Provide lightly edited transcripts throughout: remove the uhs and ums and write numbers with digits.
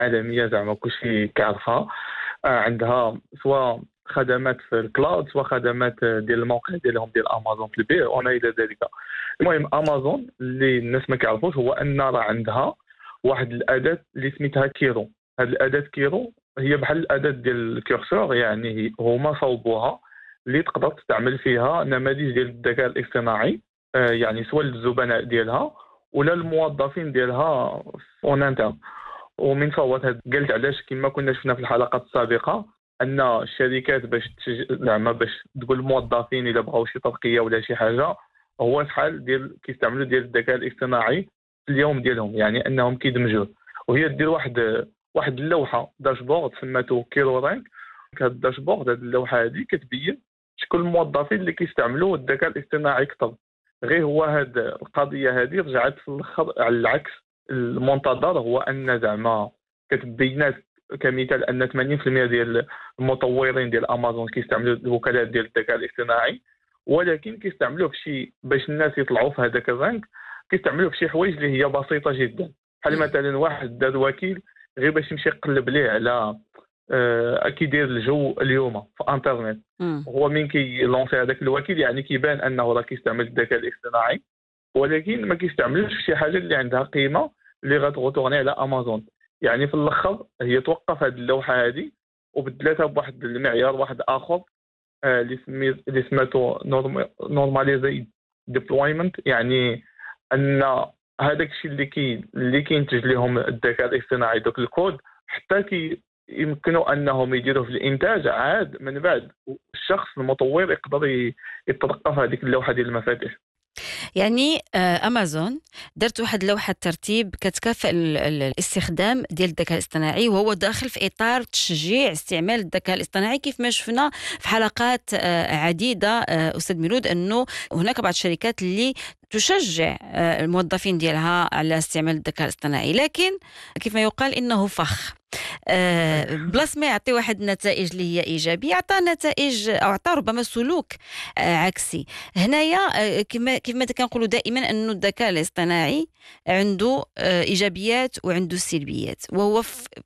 عالميه زعما كلشي كيعرفها. عندها سواء خدمات في الكلاود، سواء خدمات ديال الموقع ديالهم ديال امازون في البيع وما الى ذلك. المهم امازون اللي الناس ما كيعرفوش هو ان راه عندها واحد الاداه اللي سميتها كيرو. هذه الاداه كيرو هي بحال الاداه ديال الكورسور، يعني هما صوبوها اللي تقدر تستعمل فيها نماذج ديال الذكاء الاصطناعي، يعني سواء للزبناء ديالها ولا الموظفين ديالها اون انترن. ومن صوت قالت علاش كما كنا شفنا في الحلقات السابقه ان الشركات باش زعما باش تقول الموظفين الا بغاو شي ترقيه ولا شي حاجه، هو شحال ديال كيستعملوا ديال الذكاء الاصطناعي في اليوم ديالهم، يعني انهم كيدمجوه. وهي دير واحد اللوحه داشبورد سماتو كيرو رانك. هاد الداشبورد، هاد اللوحه هذه كتبين شكون الموظفين اللي كيستعملوا الذكاء الاصطناعي اكثر. غير هو هاد القضيه هذه رجعت في الاخر على العكس المنتظر، هو ان زعما كتبينات كمثال ان 80% ديال المطورين ديال امازون كيستعملوا الوكالات ديال الذكاء الاصطناعي، ولكن كيستعملوه في باش الناس يطلعوا في هذاك الرانك كيستعملوه في شي حوايج اللي هي بسيطه جدا. بحال مثلا واحد دار وكيل غير باش يمشي يقلب ليه على كيدير الجو اليوم في انترنت. هو من كيلونسي هذاك الوكيل يعني كيبان انه راه كيستعمل الذكاء الاصطناعي، ولكن ما كيستعملوش شي حاجه اللي عندها قيمه اللي غتغوتورني على امازون. يعني في الاخر هي توقف هذه اللوحه هذه وبدلتها بواحد المعيار واحد اخر اللي سميتو نورماليزي ديبلويمنت، يعني ان هذاك الشيء اللي كينتج لهم الذكاء الاصطناعي دوك الكود حتى يمكنوا انهم يديروه في الانتاج عاد من بعد الشخص المطور يقدر يترقى في هذيك اللوحه ديال المفاتيح. يعني امازون درت واحد لوحه ترتيب كتكافئ الاستخدام ديال الذكاء الاصطناعي، وهو داخل في اطار تشجيع استعمال الذكاء الاصطناعي كيف ما شفنا في حلقات عديده استاذ ميلود، انه هناك بعض الشركات اللي تشجع الموظفين ديالها على استعمال الذكاء الاصطناعي، لكن كيف ما يقال انه فخ. بلاص ما يعطي واحد النتائج اللي هي ايجابيه، عطى نتائج او عطى ربما سلوك عكسي. هنايا كما كنقولوا دائما انه الذكاء الاصطناعي عنده ايجابيات وعنده سلبيات، وهو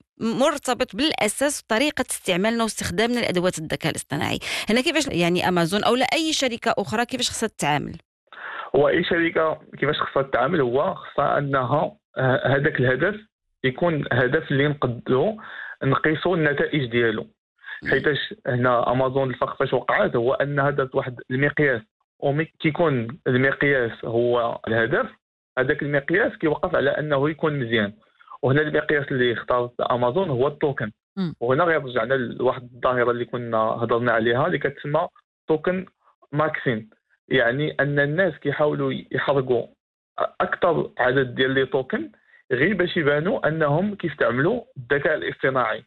مرتبط بالاساس بطريقه استعمالنا واستخدامنا لادوات الذكاء الاصطناعي. هنا كيفاش يعني امازون او لا اي شركه اخرى كيفاش خصها تتعامل؟ هو اي شركه كيفاش خصها تتعامل هو خصها انها هذاك الهدف يكون هدف اللي نقيسوا النتائج ديالو. حيتاش هنا امازون الفرق فاش وقعت هو انها دارت واحد المقياس، كيكون المقياس هو الهدف، هذاك المقياس كيوقف على انه يكون مزيان. وهنا المقياس اللي اختارت امازون هو التوكن. وهنا غير رجعنا لواحد الظاهره اللي كنا هضرنا عليها اللي كتسمى توكن ماكسين، يعني ان الناس كيحاولوا يحرقوا اكثر عدد ديال لي توكن غير باش يبانوا انهم كيستعملوا الذكاء الاصطناعي.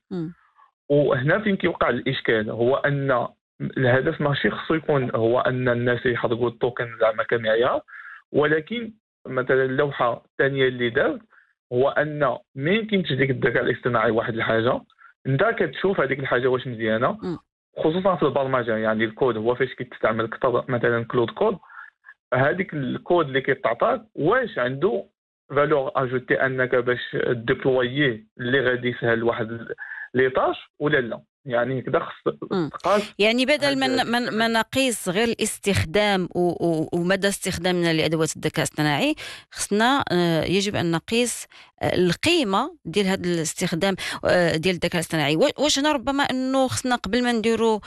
وهنا فين كيوقع الاشكال هو ان الهدف ماشي خصو يكون هو ان الناس يحرقوا التوكن زعما كمعيار، ولكن مثلا اللوحه الثانيه اللي دارت هو ان مين كينتج ديك الذكاء الاصطناعي واحد الحاجه انت كتشوف هذيك الحاجه واش مزيانه، خصوصا في البرمجه. يعني الكود هو فاش كتستعمل اكثر مثلا كلود كود، هذيك الكود اللي كيتعطاك واش عنده فالور اجوتي انك باش ديبلوييه اللي غادي يسهل واحد لي طاش ولا لا. يعني كذا خص تقاس، يعني بدل ما نقيس غير الاستخدام ومدى استخدامنا لادوات الذكاء الاصطناعي، خصنا يجب ان نقيس القيمه ديال هذا الاستخدام ديال الذكاء الاصطناعي. واش انا ربما انه خصنا قبل ما نديروا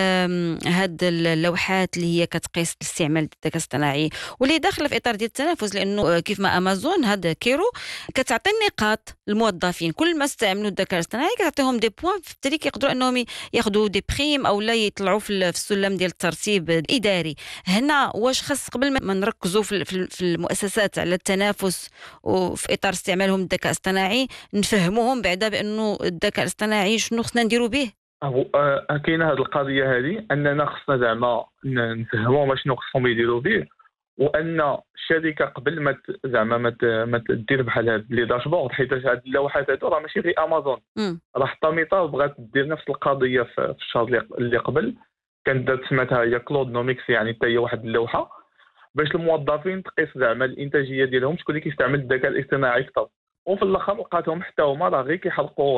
هاد اللوحات اللي هي كتقيس استعمال الذكاء الاصطناعي واللي داخله في اطار ديال التنافس، لانه كيف ما امازون هذا كيرو كتعطي النقاط الموظفين كل ما استعملوا الذكاء الاصطناعي كتعطيهم دي بوين، بالتالي كيقدروا انهم ياخذوا دي بريم او لا يطلعوا في السلم ديال الترتيب الاداري. هنا واش خص قبل ما نركزوا في المؤسسات على التنافس وفي اطار استعمالهم الذكاء الاصطناعي نفهموهم بعدا بانه الذكاء الاصطناعي شنو خصنا نديروا به؟ كاينه هذه القضيه هذه اننا خصنا زعما نفهموا شنو خصهم يديروا به، وان الشركه قبل ما تدير بحال هاد لي داشبورد، حيت هاد اللوحات هادو راه ماشي غير امازون، راه حتى ميتا بغات دير نفس القضيه في الشهر اللي قبل كانت دارت سماتها هي كلود نوميكس، يعني حتى هي واحد اللوحه باش الموظفين تقيس زعما الانتاجيه ديالهم شكون اللي كيستعمل الذكاء الاصطناعي اكثر. وفي الاخر لقاتهم حتى هما راه غير كيحرقوا